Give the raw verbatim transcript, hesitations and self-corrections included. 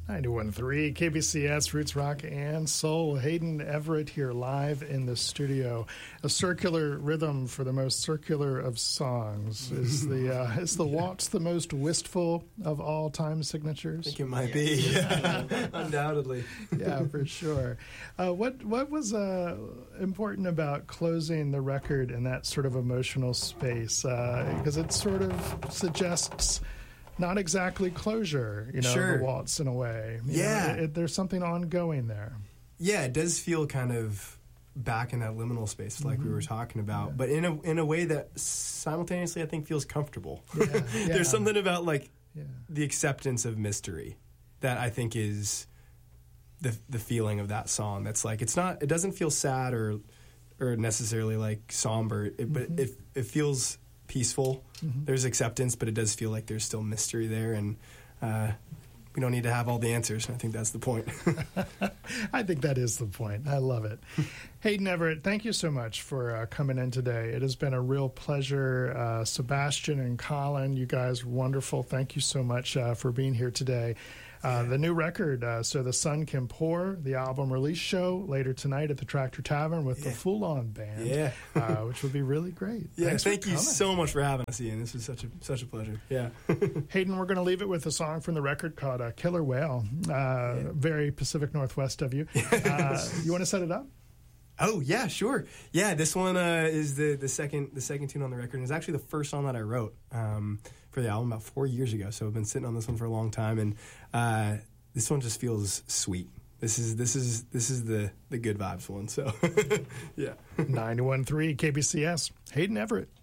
ninety-one point three K B C S, Roots Rock and Soul. Hayden Everett here live in the studio. A circular rhythm for the most circular of songs. Is the uh, is the waltz the most wistful of all time signatures? I think it might be, yeah. Undoubtedly. Yeah, for sure. Uh, what what was uh, important about closing the record in that sort of emotional space? Because uh, it sort of suggests not exactly closure, you know, sure. the waltz in a way. You yeah. know, it, it, there's something ongoing there. Yeah, it does feel kind of back in that liminal space like mm-hmm. we were talking about, yeah. but in a in a way that simultaneously I think feels comfortable. Yeah. Yeah. There's something about like yeah. the acceptance of mystery that I think is the the feeling of that song. That's like, it's not, it doesn't feel sad or or necessarily like somber, it, mm-hmm. but it it feels peaceful. Mm-hmm. There's acceptance, but it does feel like there's still mystery there, and uh, we don't need to have all the answers. I think that's the point. I think that is the point. I love it. Hayden Everett, thank you so much for uh, coming in today. It has been a real pleasure. Uh, Sebastian and Colin, you guys wonderful. Thank you so much uh, for being here today. Uh, the new record, uh, So the Sun Can Pour, the album release show later tonight at the Tractor Tavern with yeah. the Full On Band, yeah. uh, which will be really great. Yeah, Thanks thank for you coming. so much for having us, Ian. This was such a such a pleasure. Yeah, Hayden, we're going to leave it with a song from the record called uh, "Killer Whale." Uh, yeah. Very Pacific Northwest of you. Uh, you want to set it up? Oh yeah, sure. Yeah, this one uh, is the the second the second tune on the record, and it's actually the first song that I wrote um, for the album about four years ago. So I've been sitting on this one for a long time, and uh, this one just feels sweet. This is this is this is the the good vibes one. So yeah, ninety-one point three K B C S, Hayden Everett.